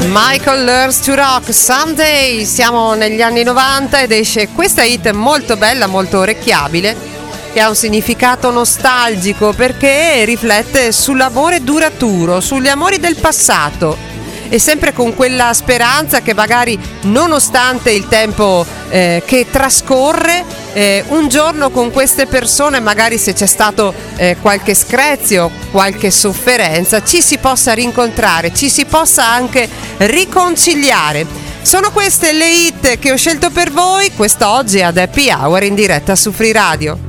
Michael Learns to Rock Someday. Siamo negli anni 90 ed esce questa hit molto bella, molto orecchiabile, che ha un significato nostalgico perché riflette sull'amore duraturo, sugli amori del passato, e sempre con quella speranza che magari, nonostante il tempo che trascorre, un giorno con queste persone, magari se c'è stato qualche screzio, qualche sofferenza, ci si possa rincontrare, ci si possa anche riconciliare. Sono queste le hit che ho scelto per voi quest'oggi ad Happy Hour in diretta su Free Radio.